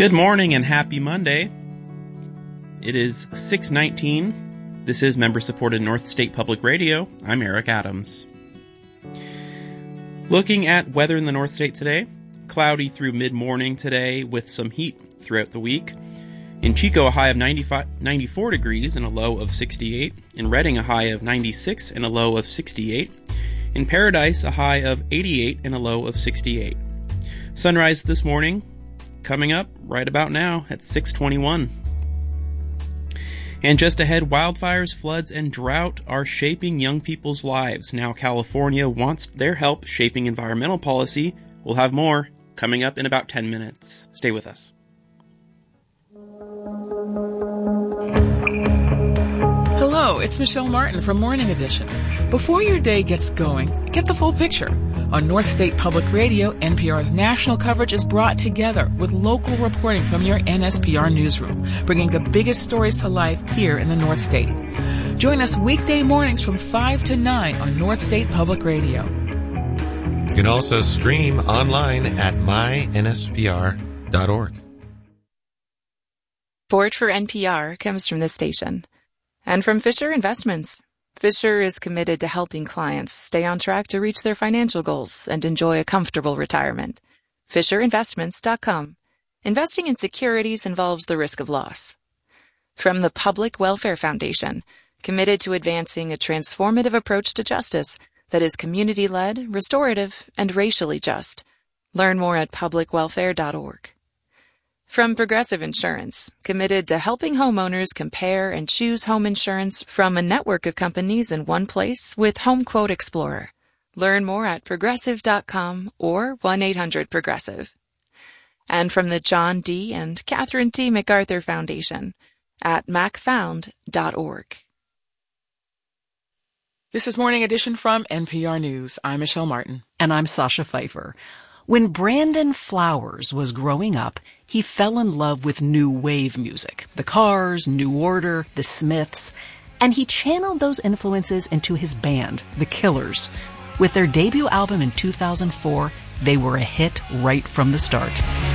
Good morning and happy Monday. It is 6:19. This is member-supported North State Public Radio. I'm Eric Adams. Looking at weather in the North State today, cloudy through mid-morning today with some heat throughout the week. In Chico, a high of 94 degrees and a low of 68. In Redding, a high of 96 and a low of 68. In Paradise, a high of 88 and a low of 68. Sunrise this morning, coming up right about now at 6:21. And just ahead, wildfires, floods, and drought are shaping young people's lives. Now California wants their help shaping environmental policy. We'll have more coming up in about 10 minutes. Stay with us. Hello, it's Michelle Martin from Morning Edition. Before your day gets going, get the full picture. On North State Public Radio, NPR's national coverage is brought together with local reporting from your NSPR newsroom, bringing the biggest stories to life here in the North State. Join us weekday mornings from 5 to 9 on North State Public Radio. You can also stream online at mynspr.org. Support for NPR comes from this station and from Fisher Investments. Fisher is committed to helping clients stay on track to reach their financial goals and enjoy a comfortable retirement. FisherInvestments.com. Investing in securities involves the risk of loss. From the Public Welfare Foundation, committed to advancing a transformative approach to justice that is community-led, restorative, and racially just. Learn more at publicwelfare.org. From Progressive Insurance, committed to helping homeowners compare and choose home insurance from a network of companies in one place with HomeQuote Explorer. Learn more at progressive.com or 1-800-PROGRESSIVE. And from the John D. and Catherine T. MacArthur Foundation at macfound.org. This is Morning Edition from NPR News. I'm Michelle Martin. And I'm Sasha Pfeiffer. When Brandon Flowers was growing up, he fell in love with new wave music. The Cars, New Order, The Smiths. And he channeled those influences into his band, The Killers. With their debut album in 2004, they were a hit right from the start.